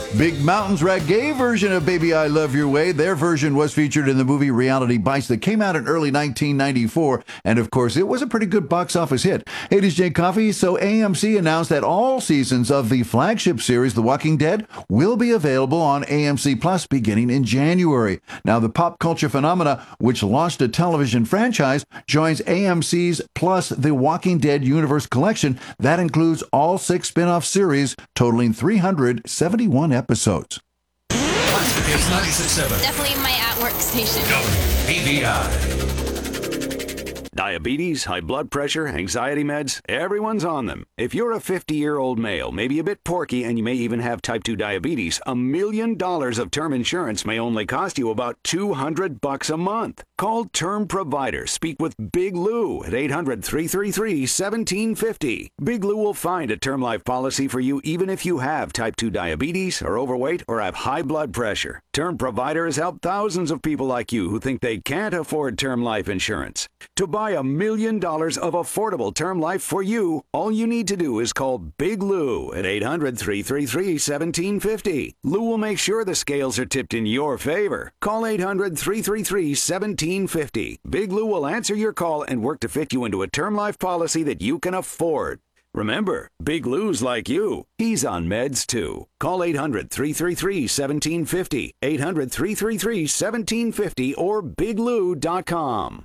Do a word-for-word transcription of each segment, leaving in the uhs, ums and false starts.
Big Mountain's reggae version of Baby I Love Your Way. Their version was featured in the movie Reality Bites that came out in early nineteen ninety-four. And of course, it was a pretty good box office hit. Hey, it is Jay Coffey. So A M C announced that all seasons of the flagship series, The Walking Dead, will be available on A M C Plus beginning in January. Now, the pop culture phenomena, which launched a television franchise, joins A M C's Plus The Walking Dead Universe Collection. That includes all six spin-off series, totaling three hundred seventy-one episodes. It's ninety-six point seven. Definitely my at-work station. W B V I. Diabetes, high blood pressure, anxiety meds, everyone's on them. If you're a fifty-year-old male, maybe a bit porky, and you may even have type two diabetes, a million dollars of term insurance may only cost you about two hundred bucks a month. Call Term Provider. Speak with Big Lou at eight hundred, three three three, one seven five zero. Big Lou will find a term life policy for you even if you have type two diabetes, are overweight, or have high blood pressure. Term Provider has helped thousands of people like you who think they can't afford term life insurance. To buy a million dollars of affordable term life for you, all you need to do is call Big Lou at eight hundred, three three three, one seven five zero. Lou will make sure the scales are tipped in your favor. Call eight hundred, three three three, one seven five zero. Big Lou will answer your call and work to fit you into a term life policy that you can afford. Remember, Big Lou's like you. He's on meds too. Call eight hundred, three three three, one seven five zero, eight hundred, three three three, one seven five zero, or big lou dot com.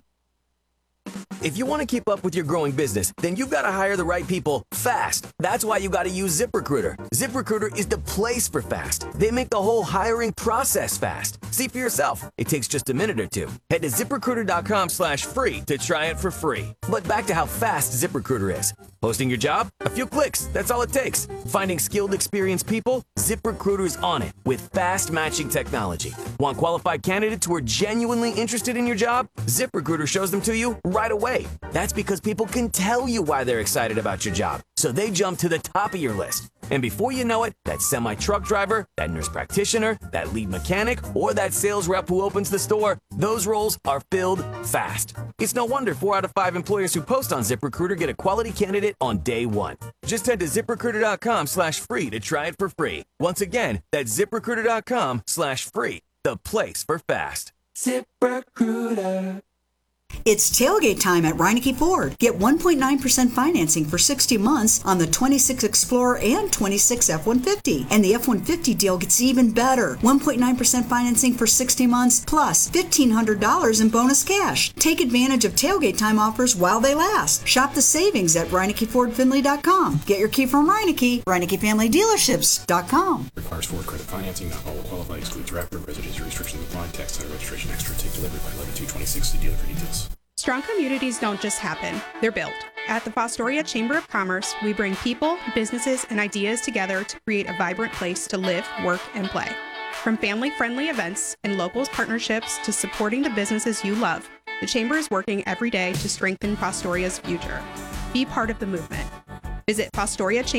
If you want to keep up with your growing business, then you've got to hire the right people fast. That's why you got to use ZipRecruiter. ZipRecruiter is the place for fast. They make the whole hiring process fast. See for yourself. It takes just a minute or two. Head to ZipRecruiter.com slash free to try it for free. But back to how fast ZipRecruiter is. Posting your job? A few clicks. That's all it takes. Finding skilled, experienced people? ZipRecruiter's on it with fast matching technology. Want qualified candidates who are genuinely interested in your job? ZipRecruiter shows them to you right away. That's because people can tell you why they're excited about your job, so they jump to the top of your list. And before you know it, that semi-truck driver, that nurse practitioner, that lead mechanic, or that sales rep who opens the store, those roles are filled fast. It's no wonder four out of five employers who post on ZipRecruiter get a quality candidate on day one. Just head to ZipRecruiter.com slash free to try it for free. Once again, that's ZipRecruiter.com slash free, the place for fast. ZipRecruiter. It's tailgate time at Reineke Ford. Get one point nine percent financing for sixty months on the twenty-six Explorer and twenty-six F one fifty. And the F one fifty deal gets even better. one point nine percent financing for sixty months plus fifteen hundred dollars in bonus cash. Take advantage of tailgate time offers while they last. Shop the savings at Reineke Ford Finley dot com. Get your key from Reineke. Reineke Family Dealerships dot com. Requires Ford credit financing. Not all will qualify. Excludes Rapid. Residency restrictions apply. Tax title registration extra. Take delivery by eleven two twenty-six. The dealer for details. Strong communities don't just happen, they're built. At the Fostoria Chamber of Commerce, we bring people, businesses, and ideas together to create a vibrant place to live, work, and play. From family-friendly events and locals partnerships to supporting the businesses you love, the Chamber is working every day to strengthen Fostoria's future. Be part of the movement. Visit Fostoria Chamber.